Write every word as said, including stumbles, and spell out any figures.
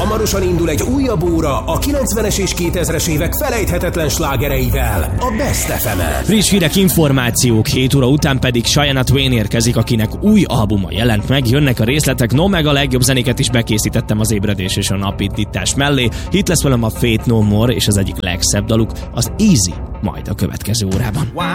Hamarosan indul egy újabb óra a kilencvenes és kétezres évek felejthetetlen slágereivel, a Best ef emen. Friss hírek, információk, hét óra után pedig Shania Twain érkezik, akinek új albuma jelent meg, jönnek a részletek, no meg a legjobb zenéket is bekészítettem az ébredés és a napindítás mellé. Itt lesz velem a Faith No More és az egyik legszebb daluk, az Easy, majd a következő órában.